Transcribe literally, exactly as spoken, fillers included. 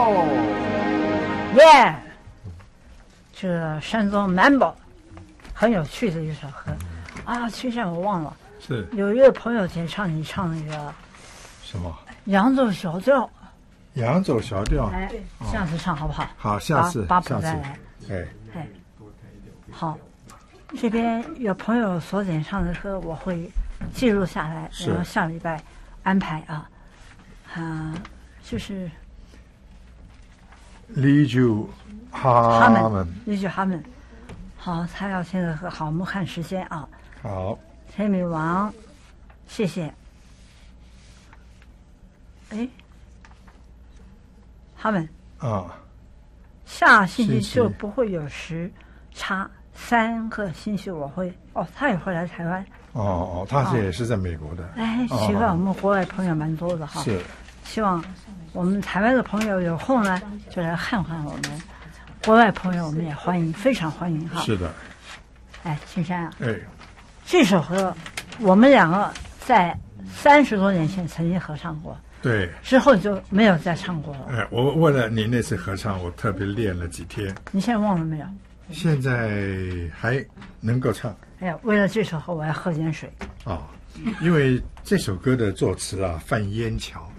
哦，耶！这个山东南宝很有趣的一首歌啊，其实我忘了， 是有一个朋友点唱你唱那个什么？ 扬州小调。 扬州小调， 哎，下次唱好不好？ 好，下次把谱下次再来。 哎哎，好，这边有朋友所点唱的歌，我会记录下来， 是然后下礼拜安排啊啊，就是李九他他们，依据他们。好，他要听的歌，好，我们看时间啊。 好， 天女王，谢谢。哎，他们啊， 下星期星期就不会有时差，三个星期我会哦，他也会来台湾。 哦哦，他是也是在美国的， 哎，奇怪，我们国外朋友蛮多的哈。 是， 希望我们台湾的朋友有空呢，就来看看我们。国外朋友我们也欢迎，非常欢迎哈。 是的， 哎，青山啊， 哎， 这首歌我们两个在三十多年前曾经合唱过， 对， 之后就没有再唱过了。 哎，我为了你那次合唱，我特别练了几天， 你现在忘了没有？ 现在还能够唱哎呀，为了这首歌，我要喝点水。 啊，因为这首歌的作词啊，范烟桥。